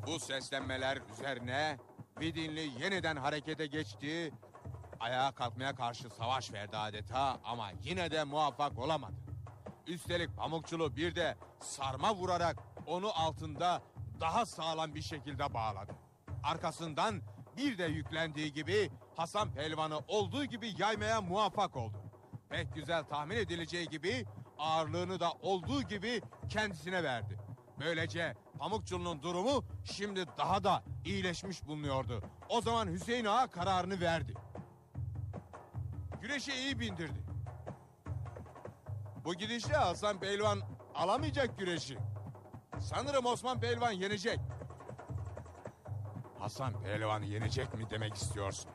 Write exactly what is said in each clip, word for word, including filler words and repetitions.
Bu seslenmeler üzerine Vidinli yeniden harekete geçti. Ayağa kalkmaya karşı savaş verdi adeta ama yine de muvaffak olamadı. Üstelik Pamukçulu bir de sarma vurarak onu altında daha sağlam bir şekilde bağladı. Arkasından bir de yüklendiği gibi Hasan Pehlivan'ı olduğu gibi yaymaya muvaffak oldu. Pek güzel tahmin edileceği gibi ağırlığını da olduğu gibi kendisine verdi. Böylece Pamukçulu'nun durumu şimdi daha da iyileşmiş bulunuyordu. O zaman Hüseyin Ağa kararını verdi. Güreşi iyi bindirdi. Bu gidişle Hasan Pehlivan alamayacak güreşi. Sanırım Osman Pehlivan yenecek. Hasan Pehlivan'ı yenecek mi demek istiyorsun?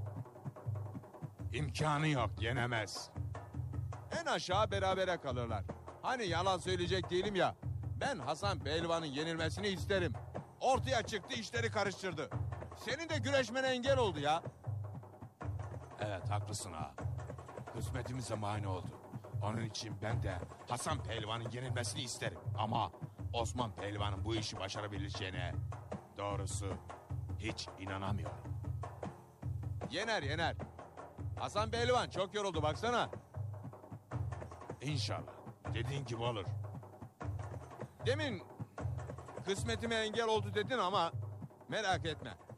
İmkanı yok, yenemez. En aşağı berabere kalırlar. Hani yalan söyleyecek değilim ya. Ben Hasan Pehlivan'ın yenilmesini isterim. Ortaya çıktı, işleri karıştırdı. Senin de güreşmene engel oldu ya. Evet, haklısın ha. Kısmetimize mani oldu. Onun için ben de Hasan Pehlivan'ın yenilmesini isterim. Ama Osman Pehlivan'ın bu işi başarabileceğine doğrusu hiç inanamıyorum. Yener yener. Hasan Pehlivan çok yoruldu baksana. İnşallah. Dediğin gibi olur. Demin kısmetime engel oldu dedin ama merak etme.